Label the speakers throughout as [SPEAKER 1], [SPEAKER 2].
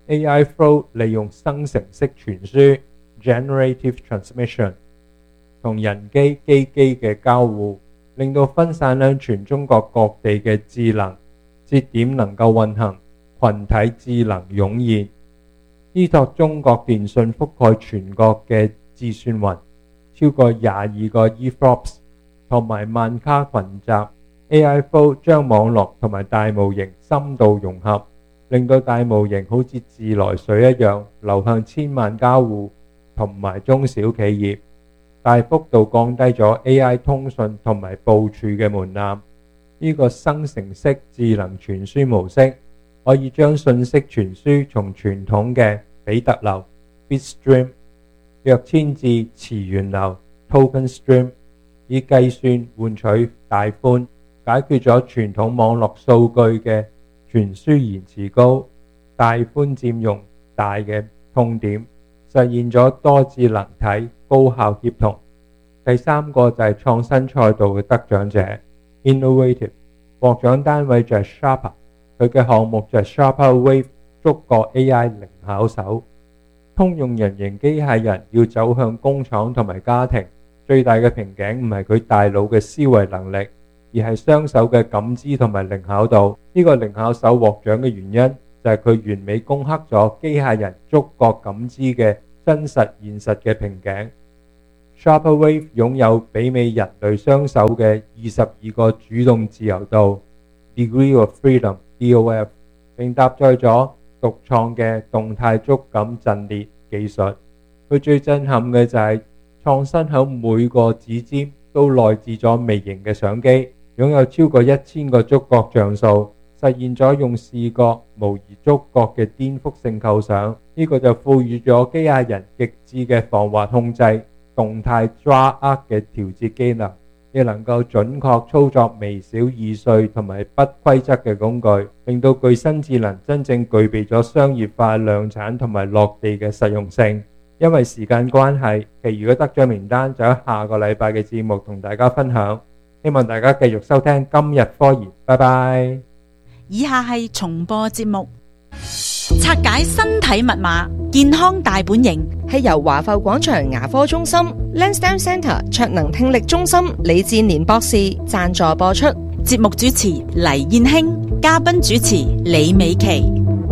[SPEAKER 1] AI Flow 利用生成式傳輸 Generative Transmission 同人機機嘅交互，令到分散喺全中國各地嘅智能節點能夠運行，群體智能湧現，依託中國電信覆蓋全國嘅智算雲，超過22個 EFLOPS 同埋萬卡群集。AI Flow 將網絡同埋大模型深度融合，令到大模型好似自來水一樣流向千萬家戶同埋中小企業，大幅度降低咗 AI 通訊同埋部署嘅門檻。呢個生成式智能傳輸模式可以將信息傳輸從傳統嘅比特流 Bitstream 躍遷至詞源流 Token Stream， 以計算換取帶寬，解決咗傳統網絡數據嘅傳輸延遲高、帶寬佔用大嘅痛點，實現咗多智能體高效協同。第三個就係創新賽道嘅得獎者 Innovative， 獲獎單位就係 Sharper， 佢嘅項目就係 Sharper Wave 觸覺 AI 零巧手。通用人形機械人要走向工廠同埋家庭，最大嘅瓶頸唔係佢大腦嘅思維能力，而係雙手嘅感知同埋靈巧度。呢個靈巧手獲獎嘅原因就係佢完美攻克咗機械人觸覺感知嘅真實現實嘅瓶頸。Sharper Wave 擁有媲美人類雙手嘅22個主動自由度 Degree of Freedom DOF， 並搭載咗獨創嘅動態觸感陣列技術。佢最震撼嘅就係創新喺每個指尖都內置咗微型嘅相機，擁有超過1000個觸覺像素，實現咗用視覺模擬觸覺嘅顛覆性構想。呢個就賦予咗機械人極致嘅防滑控制、動態抓握嘅調節機能，亦能夠準確操作微小易碎同埋不規則嘅工具，令到具身智能真正具備咗商業化、量產同埋落地嘅實用性。因為時間關係，其餘嘅得獎名單就喺下個禮拜嘅節目同大家分享。希望大家繼續收聽今日科研，拜拜。
[SPEAKER 2] 以下係重播節目，拆解身體密碼，健康大本營，
[SPEAKER 3] 係由華埠廣場牙科中心 Lansdowne Centre 卓能聽力中心李志年博士贊助播出。
[SPEAKER 2] 節目主持黎燕興，嘉賓主持李美琪。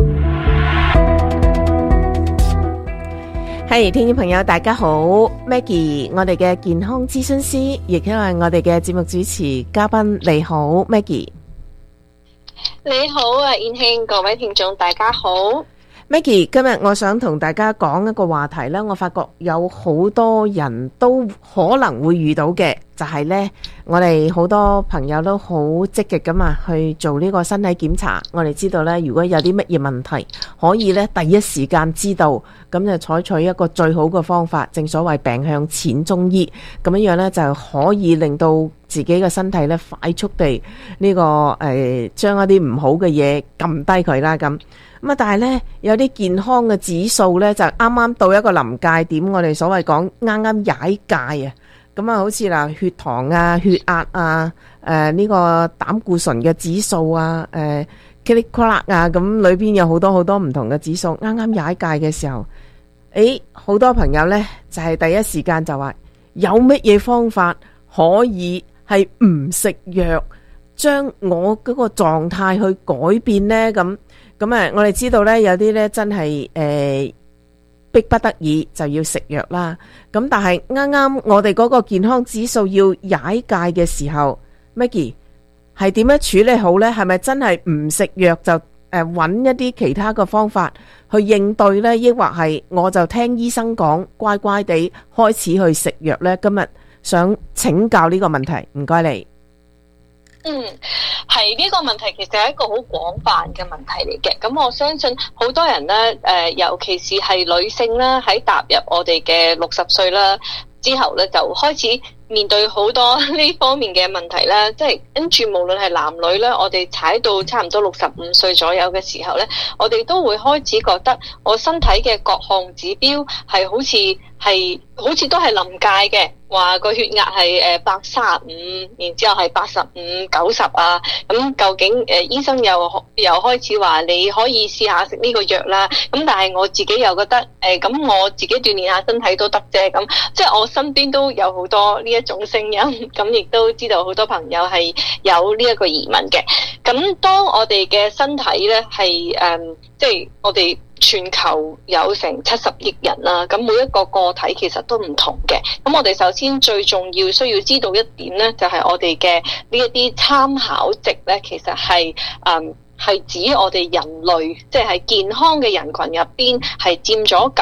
[SPEAKER 4] 係，聽眾朋友大家好 ，Maggie， 我哋嘅健康諮詢師，亦都係我哋嘅節目主持嘉賓。你好 ，Maggie。
[SPEAKER 5] 你好啊，燕興，各位聽眾大家好。
[SPEAKER 4] Maggie， 今日我想同大家講一個話題呢，我發覺有好多人都可能會遇到嘅，就係呢，我哋好多朋友都好積極咁啊去做呢個身體檢查。我哋知道呢，如果有啲乜嘢問題，可以呢第一時間知道，咁就採取一個最好嘅方法，正所謂病向淺中醫，咁樣呢，就可以令到自己嘅身體呢快速地呢個將一啲唔好嘅嘢撳低佢啦咁。但係呢，有啲健康嘅指數呢，就啱啱到一個臨界點，我哋所謂講啱啱踩界啊。咁啊，好似嗱血糖啊、血壓啊、呢個膽固醇嘅指數啊、click-clack 啊，咁裏邊有好多好多唔同嘅指數，啱啱踩界嘅時候，好多朋友呢，就係第一時間就話有乜嘢方法可以係唔食藥，將我嗰個狀態去改變呢？咁我哋知道呢，有啲呢真係逼不得已就要食藥啦。咁但係啱啱我哋嗰個健康指數要踩界嘅時候 ，Maggie 係點樣處理好呢？係咪真係唔食藥就揾一啲其他嘅方法去應對呢？抑或係我就聽醫生講，乖乖地開始去食藥呢？今日想請教呢個問題，唔該你。
[SPEAKER 5] 係呢個問題其實係一個好廣泛嘅問題嚟嘅。咁我相信好多人呢，尤其是係女性啦，喺踏入我哋嘅60歲啦之後呢，就開始面對好多呢方面嘅問題啦。即係跟住無論係男女呢，我哋踩到差唔多65歲左右嘅時候呢，我哋都會開始覺得我身體嘅各項指標係好似都係臨界嘅， 話個血壓係135，然之後係85、90啊，咁究竟醫生又開始話你可以試下食呢個藥啦，咁但係我自己又覺得咁我自己鍛鍊下身體都得啫，咁即係我身邊都有好多呢一種聲音，咁亦都知道好多朋友係有呢一個疑問嘅。咁當我哋嘅身體咧係即係我哋全球有成70億人啦，咁每一個個體其實都唔同嘅。咁我哋首先最重要需要知道一點咧，就係我哋嘅呢一啲參考值咧，其實係指我哋人類，即係喺健康嘅人群入邊，係佔咗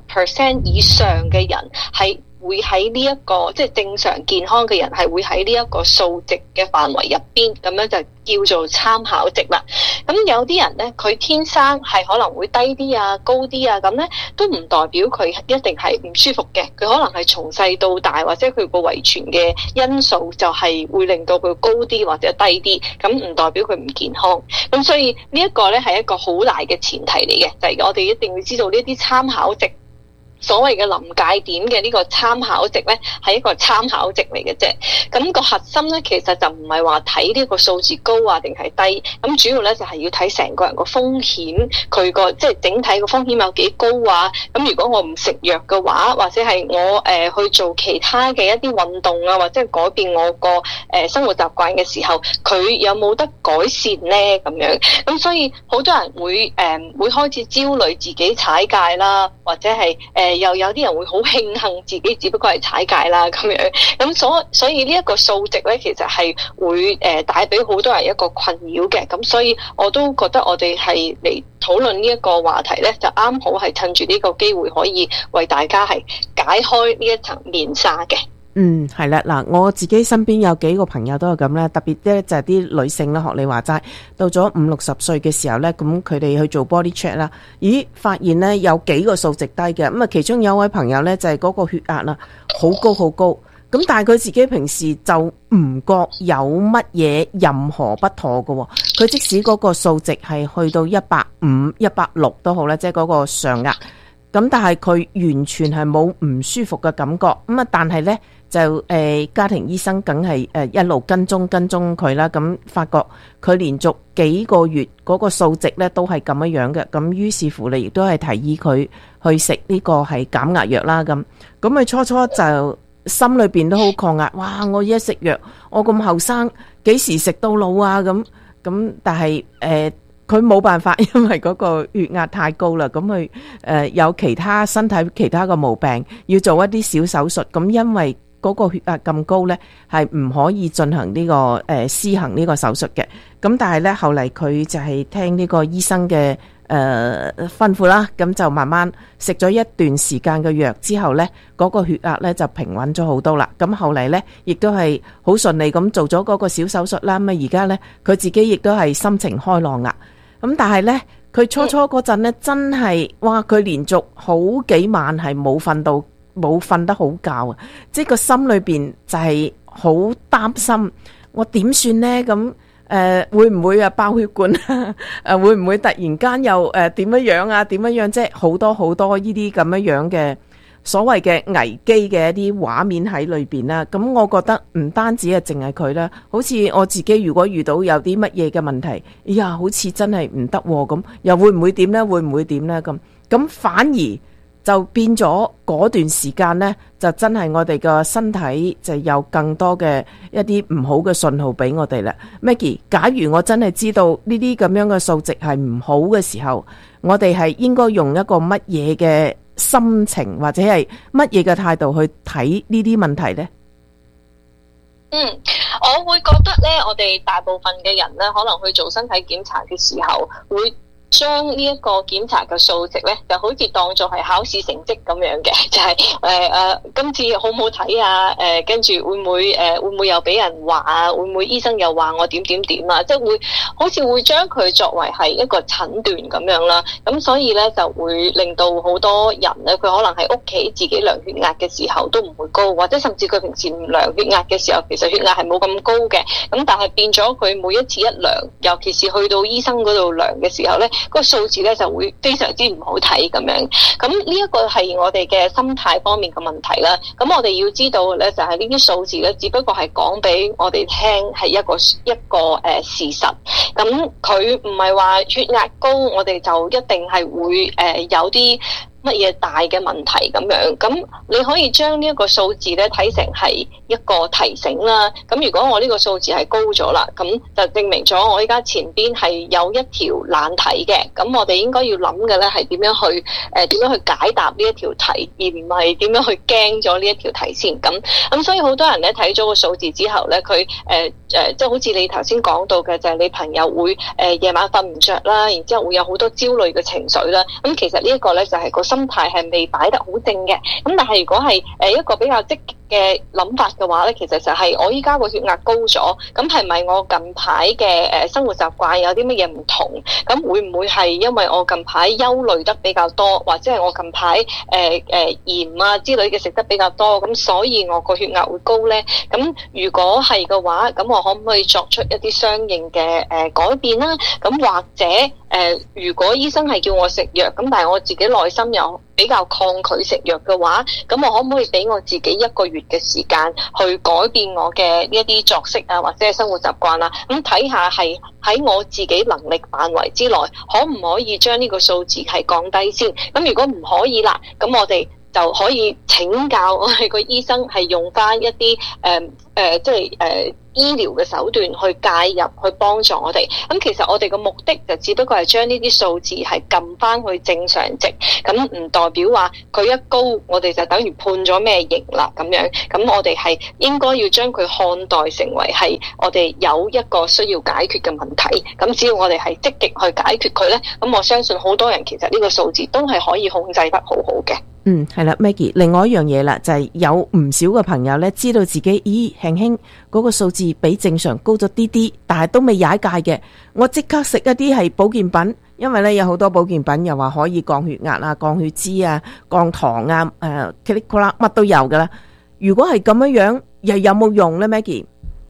[SPEAKER 5] 90% 以上嘅人係會喺呢一個即係正常健康嘅人係會喺呢一個數值嘅範圍入邊，咁樣就叫做參考值啦。咁有啲人呢，佢天生係可能會低啲啊、高啲啊，咁呢都唔代表佢一定係唔舒服嘅。佢可能係從細到大，或者佢個遺傳嘅因素就係會令到佢高啲或者低啲，咁唔代表佢唔健康。咁所以呢一個呢係一個好大嘅前提嚟嘅，就係我哋一定要知道呢啲參考值。所謂嘅臨界點嘅呢個參考值呢，係一個參考值嚟嘅啫。咁個核心呢，其實就唔係話睇呢個數字高啊定係低，咁主要呢，就係要睇成個人個風險，佢個即係整體個風險有幾高啊。咁如果我唔食藥嘅話，或者係我去做其他嘅一啲運動啊，或者係改變我個生活習慣嘅時候，佢有冇得改善呢？咁樣咁所以好多人會開始焦慮自己踩界啦，或者係又有啲人會好慶幸自己只不過係踩界啦咁樣，咁所以呢一個數值咧，其實係會帶俾好多人一個困擾嘅，咁所以我都覺得我哋係嚟討論呢一個話題咧，就啱好係趁住呢個機會可以為大家係解開呢一層面紗嘅。
[SPEAKER 4] 係啦，嗱，我自己身邊有幾個朋友都係咁咧，特別咧就係啲女性啦，學你話齋，到咗50-60歲嘅時候咧，咁佢哋去做 body check 啦，咦，發現咧有幾個數值低嘅，咁啊其中有一位朋友咧就係嗰個血壓啦，好高好高，咁但係佢自己平時就唔覺有乜嘢任何不妥嘅，佢即使嗰個數值係去到150、160都好啦，即係嗰個上壓，咁但係佢完全係冇唔舒服嘅感覺，咁啊但係咧。就家庭醫生梗係一路跟蹤佢啦，咁發覺佢連續幾個月嗰個數值咧都係咁樣嘅，咁於是乎你亦都係提議佢去食呢個係減壓藥啦，咁佢初就心裏邊都好抗壓，哇！我一食藥，我咁後生幾時食到老啊？咁但係佢冇辦法，因為嗰個血壓太高啦，咁佢有其他身體其他嘅毛病，要做一啲小手術，咁因為嗰個血壓咁高呢，係唔可以進行呢個施行呢個手術嘅。咁但係呢，後嚟佢就係聽呢個醫生嘅吩咐啦，咁就慢慢食咗一段時間嘅藥之後呢，嗰個血壓呢就平穩咗好多啦。咁後嚟呢，亦都係好順利咁做咗嗰個小手術啦。咁啊而家呢，佢自己亦都係心情開朗啦。咁但係呢，佢初嗰陣呢，真係哇！佢連續好幾晚係冇瞓得好覺啊！即係個心裏邊就係好擔心，我點算呢？咁會唔會爆血管啊？會唔會突然間又點樣啊？點樣即係好多呢啲咁樣嘅所謂嘅危機嘅一啲畫面喺裏邊啦。咁我覺得唔單止係淨係佢啦，好似我自己如果遇到有啲乜嘢嘅問題，哎呀，好似真係唔得咁，又會唔會點呢？會唔會點呢？咁反而就變咗嗰段時間呢，就真係我哋個身體就有更多嘅一啲唔好嘅信號俾我哋啦。Maggie， 假如我真係知道呢啲咁樣嘅數值係唔好嘅時候，我哋係應該用一個乜嘢嘅心情或者係乜嘢嘅態度去睇呢啲問題呢？
[SPEAKER 5] 我會覺得呢，我哋大部分嘅人呢，可能去做身體檢查嘅時候會將呢一個檢查嘅數值咧，就好似當作係考試成績咁樣嘅，就係今次好唔好睇啊？跟住會唔會又俾人話啊？會唔會醫生又話我點啊？即係會好似會將佢作為係一個診斷咁樣啦。咁所以咧就會令到好多人咧，佢可能喺屋企自己量血壓嘅時候都唔會高，或者甚至佢平時唔量血壓嘅時候，其實血壓係冇咁高嘅。咁但係變咗佢每一次一量，尤其是去到醫生嗰度量嘅時候咧， 個數字咧就會非常之唔好睇咁樣。咁呢一個係我哋嘅心態方面嘅問題啦。咁我哋要知道咧，就係呢啲數字咧，只不過係講俾我哋聽係一個事實。咁佢唔係話血壓高，我哋就一定係會有啲乜嘢大嘅問題咁樣。咁你可以將呢一個數字咧睇成係一個提醒啦。咁如果我呢個數字係高咗啦，咁就證明咗我依家前邊係有一條難題嘅。咁我哋應該要諗嘅咧係點樣去解答呢一條題，而唔係點樣去驚咗呢一條題先。咁所以好多人咧睇咗個數字之後咧，佢即係好似你頭先講到嘅，就係你朋友會夜晚瞓唔着啦，然之後會有好多焦慮嘅情緒啦。咁其實呢一個咧就係個心態係未擺得好正嘅。咁但係如果係一個比較積極嘅諗法嘅話咧，其實就係我依家個血壓高咗，咁係咪我近排嘅生活習慣有啲乜嘢唔同？咁會唔會係因為我近排憂慮得比較多，或者係我近排鹽啊之類嘅食得比較多，咁所以我個血壓會高咧？咁如果係嘅話，咁我可唔可以作出一啲相應嘅改變啦？咁或者如果醫生係叫我食藥，咁但係我自己內心又比較抗拒食藥嘅話，咁我可唔可以俾我自己一個月嘅時間去改變我嘅呢一啲作息啊，或者係生活習慣啊？咁睇下係喺我自己能力範圍之內，可唔可以將呢個數字係降低先？咁如果唔可以啦，咁我哋就可以請教我哋個醫生係用翻一啲即係醫療嘅手段去介入，去幫助我哋。咁其實我哋嘅目的就只不過係將呢啲數字係撳翻去正常值，咁唔代表話佢一高，我哋就等於判咗咩刑啦咁樣。咁我哋係應該要將佢看待成為係我哋有一個需要解決嘅問題。咁只要我哋係積極去解決佢呢，咁我相信好多人其實呢個數字都係可以控制得好好嘅。
[SPEAKER 4] 係啦 Maggie， 另外一樣嘢啦，就係有唔少嘅朋友咧，知道自己輕輕嗰個數字比正常高咗啲啲，但係都未踩界嘅，我即刻食一啲係保健品，因為咧有好多保健品又話可以降血壓啊、降血脂啊、降糖啊、乜都有噶啦。如果係咁樣，又有冇用咧 Maggie？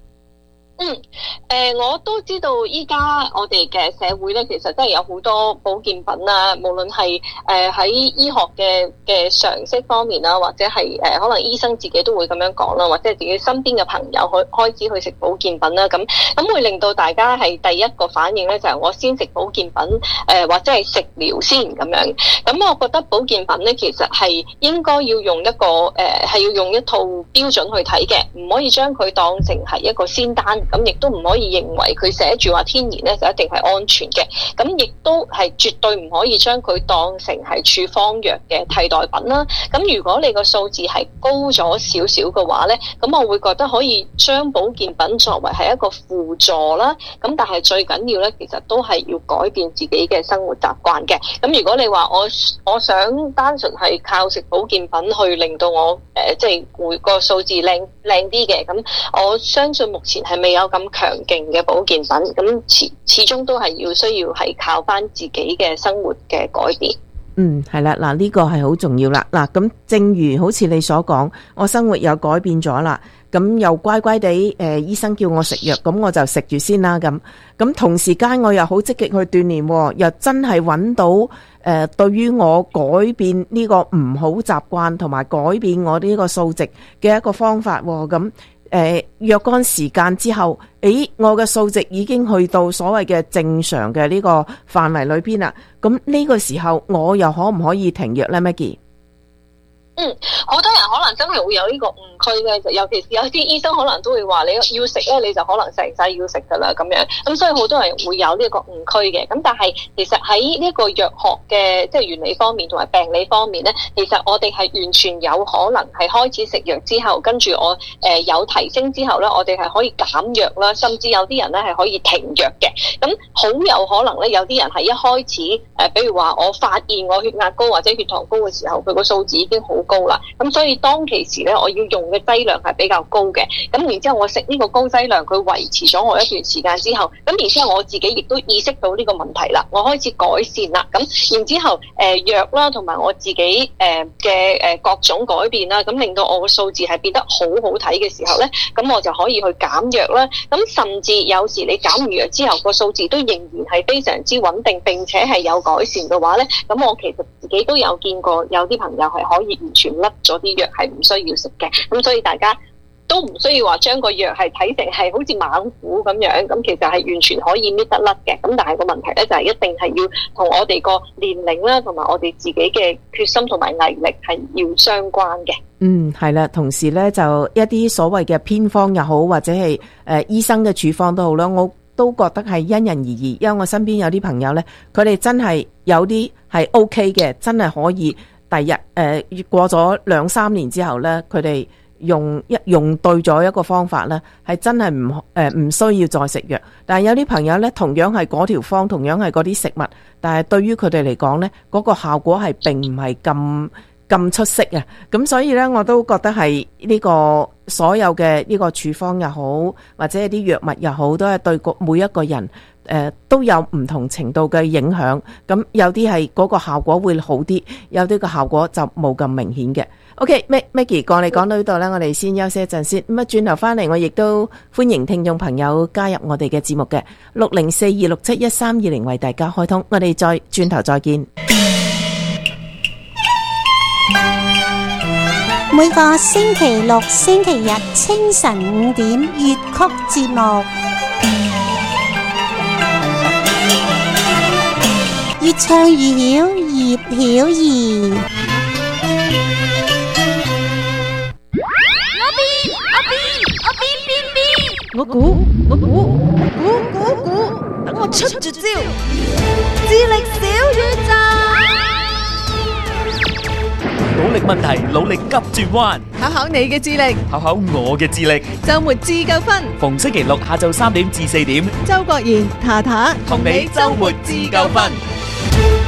[SPEAKER 5] 我都知道依家我哋嘅社會咧，其實真係有好多保健品啦，無論係喺醫學嘅常識方面啦，或者係可能醫生自己都會咁樣講啦，或者係自己身邊嘅朋友開始去食保健品啦，咁會令到大家係第一個反應咧，就係我先食保健品，或者係食療先咁樣。咁我覺得保健品咧，其實係應該要用一個係要用一套標準去睇嘅，唔可以將佢當成係一個仙丹。咁亦都唔可以認為佢寫住話天然咧就一定係安全嘅，咁亦都係絕對唔可以將佢當成係處方藥嘅替代品啦。咁如果你個數字係高咗少少嘅話咧，咁我會覺得可以將保健品作為係一個輔助啦。咁但係最緊要咧，其實都係要改變自己嘅生活習慣嘅。咁如果你話我想單純係靠食保健品去令到我即係會個數字靚啲嘅，咁我相信目前係未有咁強勁嘅保健品，咁始終都係需要係靠翻自己嘅生活嘅改變。
[SPEAKER 4] 係啦，嗱呢個係好重要啦。嗱咁正如好似你所講，我生活又改變咗啦，咁又乖乖地醫生叫我食藥，咁我就食住先啦。咁同時間我又好積極去鍛煉，又真係揾到對於我改變呢個唔好習慣同埋改變我呢個數值嘅一個方法。咁若干時間之後，我嘅數值已經去到所謂嘅正常嘅呢個範圍裏邊啦。咁呢個時候，我又可唔可以停藥呢 Maggie？
[SPEAKER 5] 好多人可能真係會有呢個誤區嘅，尤其是有啲醫生可能都會話你要食咧，你就可能成世要食噶啦咁樣。咁所以好多人會有呢個誤區嘅。咁但係其實喺呢個藥學嘅即係原理方面同埋病理方面咧，其實我哋係完全有可能係開始食藥之後，跟住我有提升之後咧，我哋係可以減藥啦，甚至有啲人咧係可以停藥嘅。咁好有可能咧，有啲人係一開始比如話我發現我血壓高或者血糖高嘅時候，佢個數字已經好高啦。咁所以當當其時咧，我要用嘅劑量係比較高嘅，咁然之後我食呢個高劑量，佢維持咗我一段時間之後，咁然之後我自己亦都意識到呢個問題啦，我開始改善啦，咁然之後藥啦同埋我自己嘅各種改變啦，咁令到我個數字係變得好好睇嘅時候咧，咁我就可以去減藥啦，咁甚至有時你減完藥之後個數字都仍然係非常之穩定，並且係有改善嘅話咧，咁我其實自己都有見過有啲朋友係可以完全甩咗啲藥，係唔需要食嘅。咁所以大家都唔需要話將個藥係睇成係好似猛虎咁樣，咁其實係完全可以搣得甩嘅。咁但係個問題咧就係一定係要同我哋個年齡啦，同埋我哋自己嘅決心同埋毅力係要相關嘅。
[SPEAKER 4] 係啦，同時咧就一啲所謂嘅偏方又好，或者係醫生嘅處方都好啦，我都覺得係因人而異。因為我身邊有啲朋友咧，佢哋真係有啲係 OK 嘅，真係可以第日過咗2-3年之後咧，佢哋用對咗一個方法咧，係真係唔需要再食藥。但係有啲朋友咧，同樣係嗰條方，同樣係嗰啲食物，但係對於佢哋嚟講咧，嗰個效果係並唔係咁出色啊！咁所以咧，我都覺得係呢個所有嘅呢個處方又好，或者係啲藥物又好，都係對每一個人都有唔同程度嘅影響。咁有啲係嗰個效果會好啲，有啲個效果就冇咁明顯嘅。OK，Maggie 講你講到呢度咧，我哋先休息一陣先。咁轉頭翻嚟，我亦都歡迎聽眾朋友加入我哋嘅節目嘅6042671320為大家開通。我哋再轉頭再見。
[SPEAKER 6] 每個星期六、星期日清晨5點粵曲節目，越唱越曉，葉曉儀。
[SPEAKER 3] 我估，等我出絕招，智力小宇宙。
[SPEAKER 7] 努力問題，努力急轉彎，
[SPEAKER 3] 考考你嘅智力，
[SPEAKER 7] 考考我嘅智力。
[SPEAKER 3] 周末自夠分，
[SPEAKER 7] 逢星期六下晝3點至4點，
[SPEAKER 3] 周國賢、塔塔
[SPEAKER 7] 同你周末自夠分。